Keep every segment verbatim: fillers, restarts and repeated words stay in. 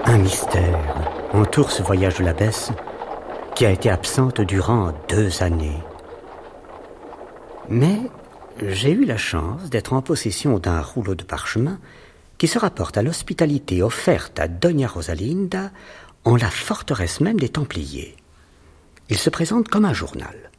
Un mystère entoure ce voyage de l'abbesse qui a été absente durant deux années. Mais j'ai eu la chance d'être en possession d'un rouleau de parchemin qui se rapporte à l'hospitalité offerte à Doña Rosalinda en la forteresse même des Templiers. Il se présente comme un journal.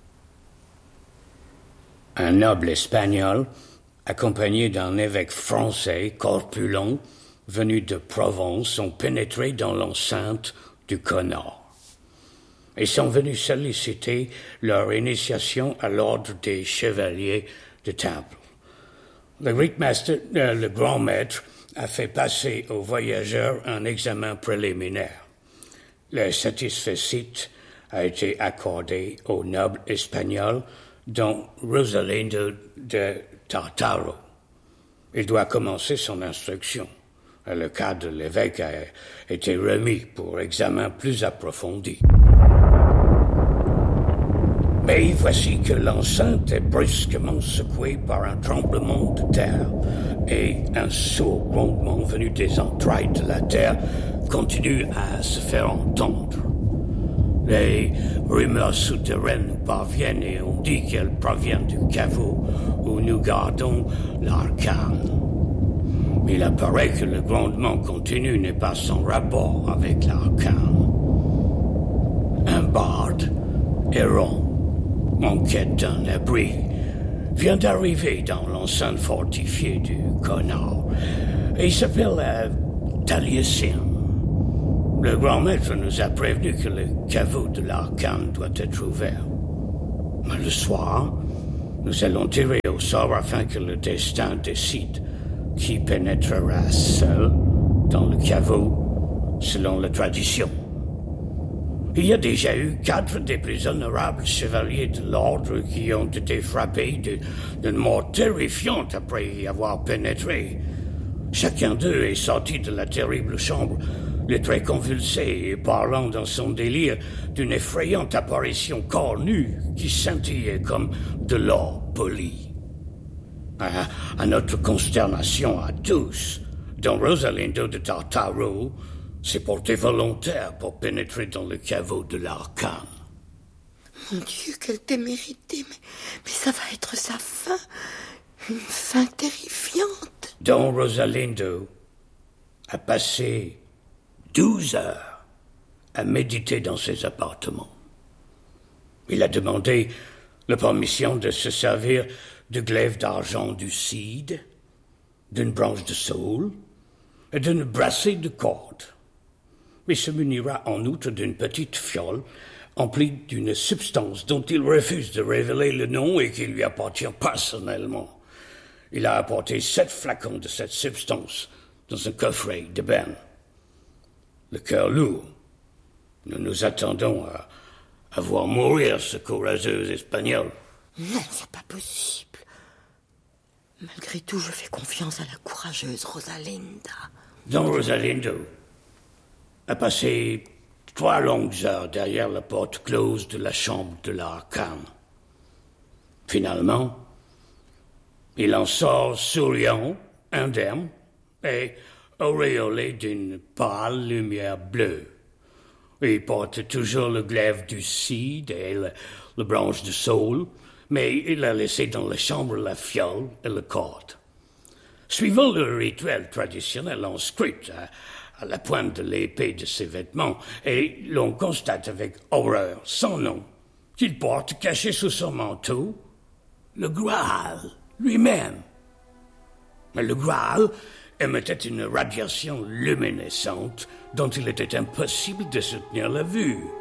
Un noble espagnol, accompagné d'un évêque français corpulent, venu de Provence, ont pénétré dans l'enceinte du Connaught. Ils sont venus solliciter leur initiation à l'ordre des chevaliers de Temple. Le Rittmaster, euh, le grand maître, a fait passer aux voyageurs un examen préliminaire. Le satisfecit a été accordé au noble espagnol, dont Rosalindo de Tartaro. Il doit commencer son instruction. Le cas de l'évêque a été remis pour examen plus approfondi. Mais voici que l'enceinte est brusquement secouée par un tremblement de terre et un sourd grondement venu des entrailles de la terre continue à se faire entendre. Les rumeurs souterraines nous parviennent et on dit qu'elles proviennent du caveau où nous gardons l'arcane. Il apparaît que le grondement continu n'est pas sans rapport avec l'arcane. Un barde errant en quête d'un abri vient d'arriver dans l'enceinte fortifiée du Connaught et il s'appelle euh, Taliesin. Le grand maître nous a prévenu que le caveau de l'arcane doit être ouvert. Mais le soir, nous allons tirer au sort afin que le destin décide qui pénétrera seul dans le caveau selon la tradition. Il y a déjà eu quatre des plus honorables chevaliers de l'ordre qui ont été frappés de, d'une mort terrifiante après y avoir pénétré. Chacun d'eux est sorti de la terrible chambre, les traits convulsés et parlant dans son délire d'une effrayante apparition corps nu qui scintillait comme de l'or poli. À, à notre consternation à tous, Don Rosalindo de Tartaro s'est porté volontaire pour pénétrer dans le caveau de l'arcane. Mon Dieu, quelle témérité, mais, mais ça va être sa fin, une fin terrifiante. Don Rosalindo a passé douze heures à méditer dans ses appartements. Il a demandé la permission de se servir de glaive d'argent du Cid, d'une branche de saule et d'une brassée de corde. Il se munira en outre d'une petite fiole emplie d'une substance dont il refuse de révéler le nom et qui lui appartient personnellement. Il a apporté sept flacons de cette substance dans un coffret d'ébène. Le cœur lourd, nous nous attendons à, à voir mourir ce courageux Espagnol. Non, c'est pas possible. Malgré tout, je fais confiance à la courageuse Rosalinda. Don Rosalindo a passé trois longues heures derrière la porte close de la chambre de l'arcane. Finalement, il en sort souriant, indemne et auréolé d'une pâle lumière bleue. Il porte toujours le glaive du Cid et le, le branche de saule, mais il a laissé dans la chambre la fiole et le corde. Suivant le rituel traditionnel inscrit à, à la pointe de l'épée de ses vêtements, et l'on constate avec horreur son nom, qu'il porte caché sous son manteau le Graal lui-même. Mais le Graal émettait une radiation luminescente dont il était impossible de soutenir la vue.